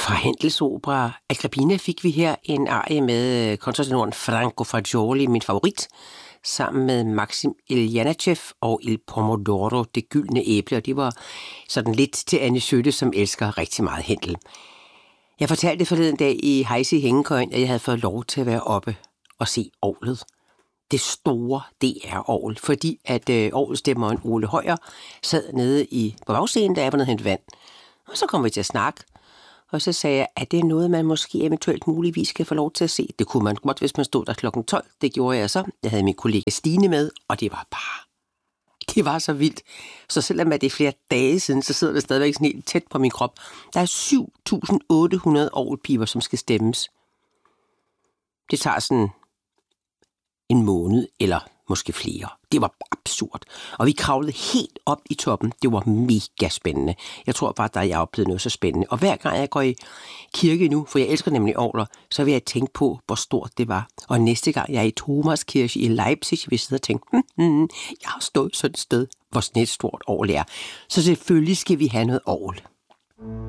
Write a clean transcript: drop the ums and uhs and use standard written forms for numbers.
Fra Händels opera Agrippina fik vi her en arie med kontratenoren Franco Fagioli, min favorit, sammen med Maxim Iljanachev og Il Pomodoro, det gyldne æble, og det var sådan lidt til Anne Schøtte, som elsker rigtig meget Händel. Jeg fortalte forleden dag i Hejse i Hængekøjen, at jeg havde fået lov til at være oppe og se orglet. Det store DR-orgel, fordi at orgelstemmeren Ole Højer sad nede på bagscenen, da jeg var nede og hente vand. Og så kom vi til at snakke, og så sagde jeg, at det er noget, man måske eventuelt muligvis skal få lov til at se. Det kunne man godt, hvis man stod der klokken 12. Det gjorde jeg så. Jeg havde min kollega Stine med, og det var så vildt. Så selvom det er flere dage siden, så sidder det stadigvæk sådan helt tæt på min krop. Der er 7.800 orgelpiber, som skal stemmes. Det tager sådan en måned, eller måske flere. Det var absurd. Og vi kravlede helt op i toppen. Det var mega spændende. Jeg tror bare, at jeg har oplevet noget så spændende. Og hver gang jeg går i kirke nu, for jeg elsker nemlig orgler, så vil jeg tænke på, hvor stort det var. Og næste gang jeg er i Thomaskirche i Leipzig, vil jeg sidde og tænke, jeg har stået sådan et sted, hvor sådan et stort orgel er. Så selvfølgelig skal vi have noget orgel.